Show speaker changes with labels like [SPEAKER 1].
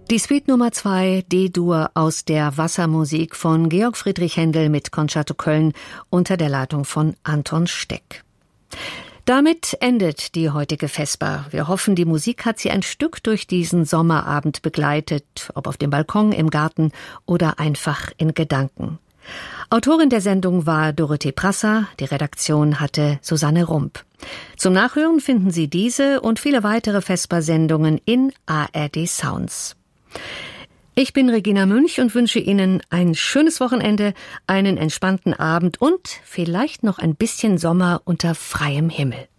[SPEAKER 1] Die Suite Nummer 2, D-Dur aus der Wassermusik von Georg Friedrich Händel mit Concerto Köln unter der Leitung von Anton Steck. Damit endet die heutige Vesper. Wir hoffen, die Musik hat Sie ein Stück durch diesen Sommerabend begleitet, ob auf dem Balkon, im Garten oder einfach in Gedanken. Autorin der Sendung war Dorothee Prasser, die Redaktion hatte Susanne Rump. Zum Nachhören finden Sie diese und viele weitere Vesper-Sendungen in ARD Sounds. Ich bin Regina Münch und wünsche Ihnen ein schönes Wochenende, einen entspannten Abend und vielleicht noch ein bisschen Sommer unter freiem Himmel.